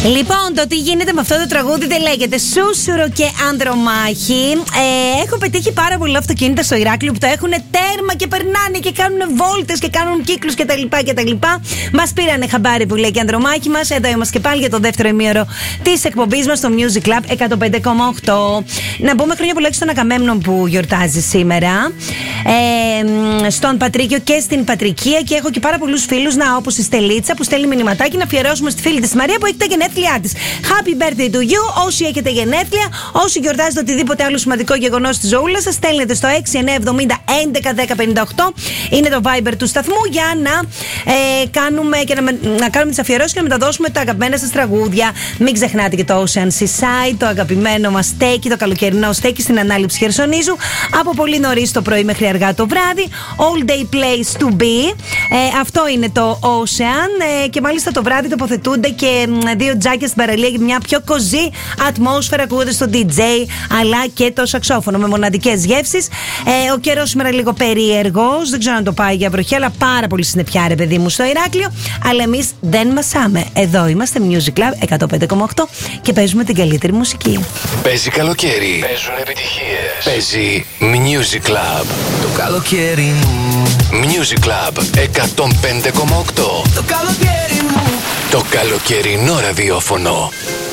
Λοιπόν, το τι γίνεται με αυτό το τραγούδι δεν λέγεται Σούσουρο και Ανδρομάχη. Έχω πετύχει πάρα πολλά αυτοκίνητα στο Ηράκλειο που το έχουν τέρμα και περνάνε και κάνουν βόλτες και κάνουν κύκλους κτλ. Μας πήρανε χαμπάρι που λέει και Ανδρομάχη μας. Εδώ είμαστε και πάλι για το δεύτερο ημίωρο της εκπομπής μας στο Music Club 105,8. Να πούμε χρόνια πολλά στον Αγαμέμνον που γιορτάζει σήμερα. Στον Πατρίκιο και στην Πατρικία. Και έχω και πάρα πολλούς φίλους, όπως η Στελίτσα που στέλνει μηνυματάκι να αφιερώσουμε στη φίλη της Μαρία που έχει τα γενέθλιά της. Happy birthday to you, όσοι έχετε γενέθλια, όσοι γιορτάζετε οτιδήποτε άλλο σημαντικό γεγονός της ζωούλας σας, στέλνετε στο 6970 11 10 58. Είναι το Viber του σταθμού για να κάνουμε και να κάνουμε τις αφιερώσεις και να μεταδώσουμε τα αγαπημένα σας τραγούδια. Μην ξεχνάτε και το Ocean Seaside, το αγαπημένο μας στέκι, το καλοκαιρινό στέκι στην ανάληψη Χερσονήσου. Από πολύ νωρίς το πρωί μέχρι αργά το βράδυ. All day place to be. Αυτό είναι το Ocean. Και μάλιστα το βράδυ τοποθετούνται και δύο τζάκια στην παραλία για μια πιο κοζή ατμόσφαιρα. Ακούγεται στο DJ αλλά και το σαξόφωνο με μοναδικές γεύσεις. Ο καιρός σήμερα λίγο περίεργος. Δεν ξέρω αν το πάει για βροχή, αλλά πάρα πολύ συννεφιά, ρε παιδί μου, στο Ηράκλειο. Αλλά εμείς δεν μασάμε. Εδώ είμαστε, Music Club 105,8 και παίζουμε την καλύτερη μουσική. Παίζει καλοκαίρι. Παίζουν επιτυχίες. Παίζει Music Club. Το καλοκαίρι μου. Music Club 105,8. Το καλοκαίρι μου. Το καλοκαιρινό ραδιόφωνο.